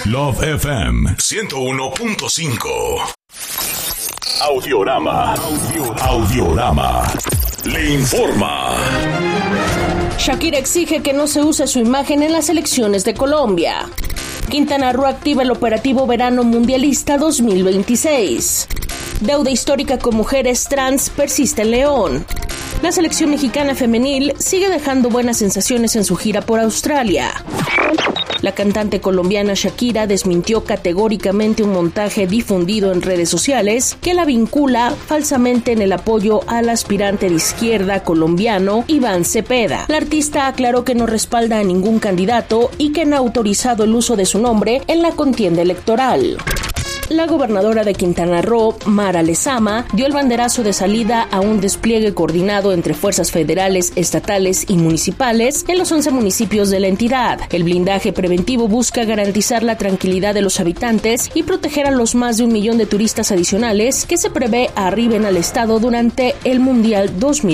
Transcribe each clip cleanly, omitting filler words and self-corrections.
Love FM 101.5. Audiorama. Le informa. Shakira exige que no se use su imagen en las elecciones de Colombia. Quintana Roo activa el operativo Verano Mundialista 2026. Deuda histórica con mujeres trans persiste en León. La selección mexicana femenil sigue dejando buenas sensaciones en su gira por Australia. La cantante colombiana Shakira desmintió categóricamente un montaje difundido en redes sociales que la vincula falsamente en el apoyo al aspirante de izquierda colombiano Iván Cepeda. La artista aclaró que no respalda a ningún candidato y que no ha autorizado el uso de su nombre en la contienda electoral. La gobernadora de Quintana Roo, Mara Lezama, dio el banderazo de salida a un despliegue coordinado entre fuerzas federales, estatales y municipales en los 11 municipios de la entidad. El blindaje preventivo busca garantizar la tranquilidad de los habitantes y proteger a los más de 1 millón de turistas adicionales que se prevé arriben al estado durante el Mundial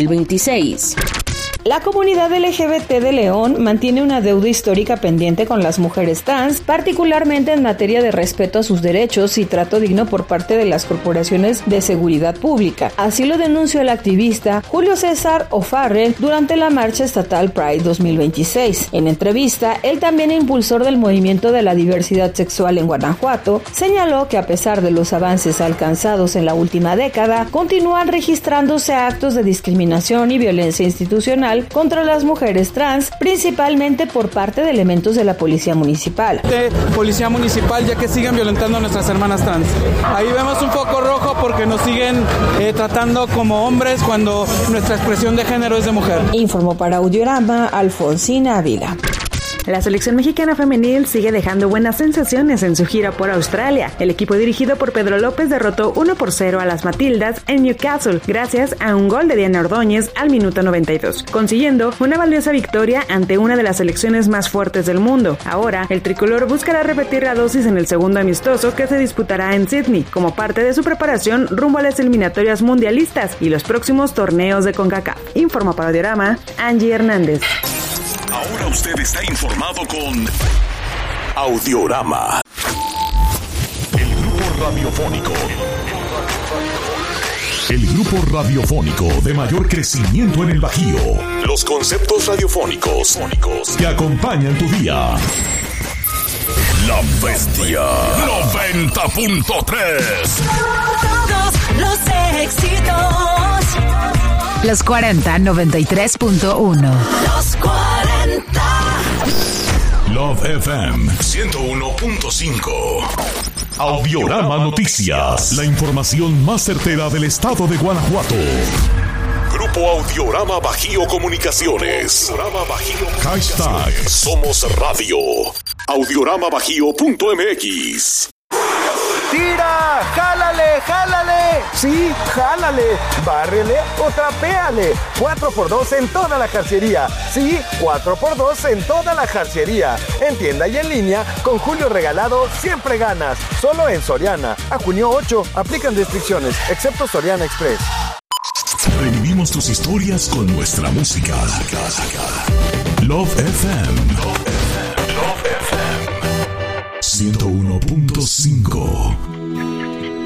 2026. La comunidad LGBT de León mantiene una deuda histórica pendiente con las mujeres trans, particularmente en materia de respeto a sus derechos y trato digno por parte de las corporaciones de seguridad pública. Así lo denunció el activista Julio César O'Farrell durante la marcha estatal Pride 2026. En entrevista, él también impulsor del movimiento de la diversidad sexual en Guanajuato, señaló que a pesar de los avances alcanzados en la última década, continúan registrándose actos de discriminación y violencia institucional contra las mujeres trans, principalmente por parte de elementos de la policía municipal. Policía municipal, ya que siguen violentando a nuestras hermanas trans. Ahí vemos un foco rojo porque nos siguen tratando como hombres cuando nuestra expresión de género es de mujer. Informó para Audiorama Alfonsina Ávila. La selección mexicana femenil sigue dejando buenas sensaciones en su gira por Australia. El equipo dirigido por Pedro López derrotó 1-0 a las Matildas en Newcastle gracias a un gol de Diana Ordóñez al minuto 92, consiguiendo una valiosa victoria ante una de las selecciones más fuertes del mundo. Ahora, el tricolor buscará repetir la dosis en el segundo amistoso que se disputará en Sydney, como parte de su preparación rumbo a las eliminatorias mundialistas y los próximos torneos de CONCACAF. Informa para Audiorama, Angie Hernández. Ahora usted está informado con Audiorama. El grupo radiofónico de mayor crecimiento en el Bajío. Los conceptos radiofónicos que acompañan tu día. La Bestia 90.3. Todos los éxitos. Los 40 93.1. Los 40. Love FM 101.5. Audiorama Noticias. La información más certera del estado de Guanajuato. Grupo Audiorama Bajío Comunicaciones. Hashtag Somos Radio. Audioramabajío.mx. ¡Tira! ¡Jálale! ¡Jálale! Sí, jálale. Bárrele o trapéale. 4x2 en toda la jarcería. Sí, 4x2 en toda la jarcería. En tienda y en línea, con Julio Regalado siempre ganas. Solo en Soriana. A junio 8. Aplican restricciones, excepto Soriana Express. Revivimos tus historias con nuestra música. Love FM. 101.5.